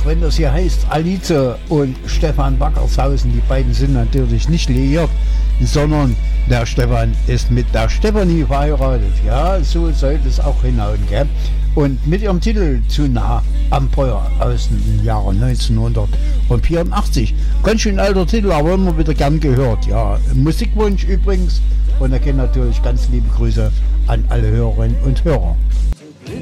wenn das hier heißt Alice und Stefan Wackershausen, die beiden sind natürlich nicht liiert, sondern der Stefan ist mit der Stefanie verheiratet. Ja, so sollte es auch hinhauen, gell? Und mit ihrem Titel Zu nah am Feuer aus dem Jahre 1984. Ganz schön alter Titel, aber immer wieder gern gehört. Ja, Musikwunsch übrigens. Und da gehen natürlich ganz liebe Grüße an alle Hörerinnen und Hörer.